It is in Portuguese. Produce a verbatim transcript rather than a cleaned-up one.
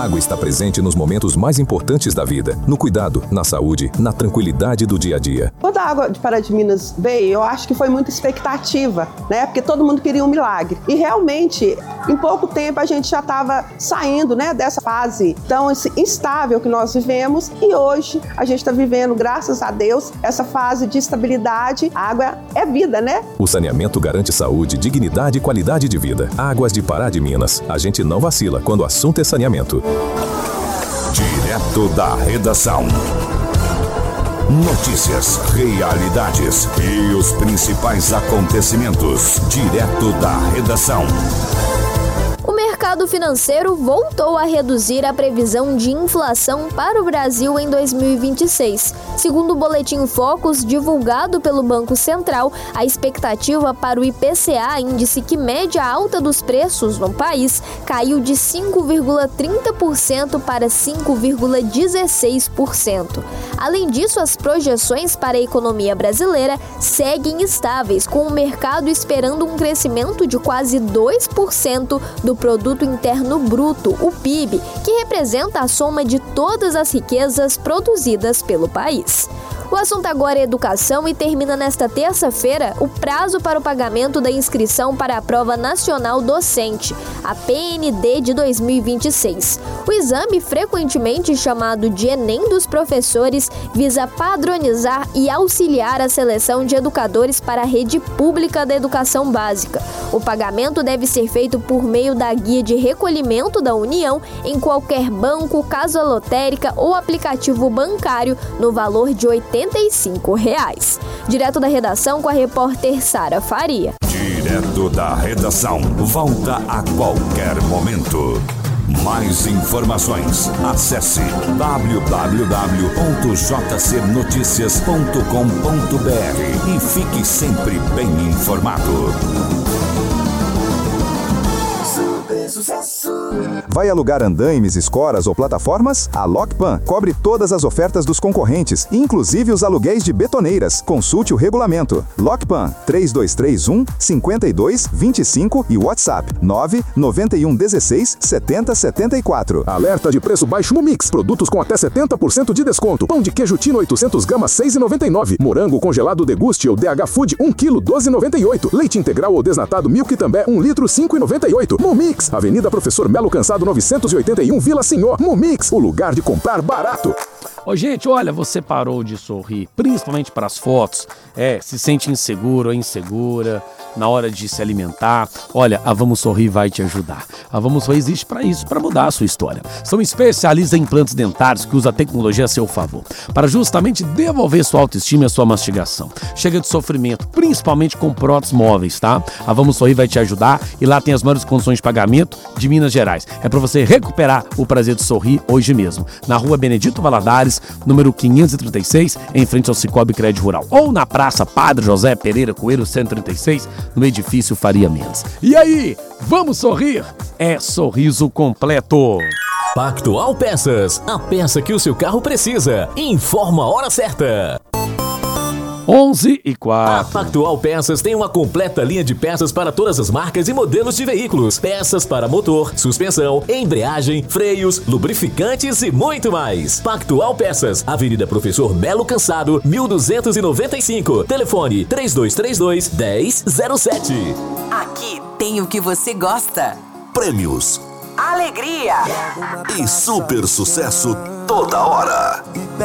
água está presente nos momentos mais importantes da vida, no cuidado, na saúde, na tranquilidade do dia a dia. Quando a água de Pará de Minas veio, eu acho que foi muita expectativa, né? Porque todo mundo queria um milagre. E realmente, em pouco tempo, a gente já estava saindo, né, dessa fase tão instável que nós vivemos. E hoje, a gente está vivendo, graças a Deus, essa fase de estabilidade. A água é vida, né? O saneamento garante saúde, dignidade e qualidade de vida. Águas de Pará de Minas. A gente não vacila quando o assunto é saneamento. Direto da redação. Notícias, realidades e os principais acontecimentos. Direto da redação. O mercado financeiro voltou a reduzir a previsão de inflação para o Brasil em dois mil e vinte e seis. Segundo o boletim Focus, divulgado pelo Banco Central, a expectativa para o I P C A, índice que mede a alta dos preços no país, caiu de cinco vírgula trinta por cento para cinco vírgula dezesseis por cento. Além disso, as projeções para a economia brasileira seguem estáveis, com o mercado esperando um crescimento de quase dois por cento do Produto Interno Bruto, o P I B, que representa a soma de todas as riquezas produzidas pelo país. O assunto agora é educação e termina nesta terça-feira o prazo para o pagamento da inscrição para a Prova Nacional Docente, a P N D de dois mil e vinte e seis. O exame, frequentemente chamado de Enem dos professores, visa padronizar e auxiliar a seleção de educadores para a rede pública da educação básica. O pagamento deve ser feito por meio da guia de recolhimento da União em qualquer banco, casa lotérica ou aplicativo bancário no valor de oitenta e cinco reais. Direto da redação com a repórter Sara Faria. Direto da redação. Volta a qualquer momento. Mais informações, acesse w w w ponto j c noticias ponto com ponto b r e fique sempre bem informado. Vai alugar andaimes, escoras ou plataformas? A Lockpan cobre todas as ofertas dos concorrentes, inclusive os aluguéis de betoneiras. Consulte o regulamento. Lockpan três dois três um, cinco dois dois cinco e WhatsApp nove nove um um seis sete zero sete quatro. Alerta de preço baixo no Mix. Produtos com até setenta por cento de desconto. Pão de queijo Tino oitocentos gramas seis reais e noventa e nove. Morango congelado Deguste ou D H Food um quilo doze reais e noventa e oito. Leite integral ou desnatado Milk També um litro cinco reais e noventa e oito. Mumix, Avenida Professor Melo Cansado novecentos e oitenta e um, Vila Senhor. Mumix, o lugar de comprar barato. Ô, gente, olha, você parou de sorrir, principalmente para as fotos, é, se sente inseguro ou insegura na hora de se alimentar. Olha, a Vamos Sorrir vai te ajudar. A Vamos Sorrir existe para isso, para mudar a sua história. São especialistas em implantes dentários que usam a tecnologia a seu favor, para justamente devolver sua autoestima e a sua mastigação. Chega de sofrimento, principalmente com próteses móveis, tá? A Vamos Sorrir vai te ajudar e lá tem as maiores condições de pagamento de Minas Gerais. É para você recuperar o prazer de sorrir hoje mesmo. Na rua Benedito Valadares, número quinhentos e trinta e seis, em frente ao Cicobi Crédito Rural. Ou na Praça Padre José Pereira Coelho, cento e trinta e seis, no edifício Faria Mendes. E aí, vamos sorrir? É sorriso completo. Pactual Peças, a peça que o seu carro precisa. Informa a hora certa. onze e quatro. A Pactual Peças tem uma completa linha de peças para todas as marcas e modelos de veículos. Peças para motor, suspensão, embreagem, freios, lubrificantes e muito mais. Pactual Peças, Avenida Professor Melo Cansado, mil duzentos e noventa e cinco. Telefone três dois três dois, um zero zero sete. Aqui tem o que você gosta. Prêmios, Alegria e super sucesso toda hora.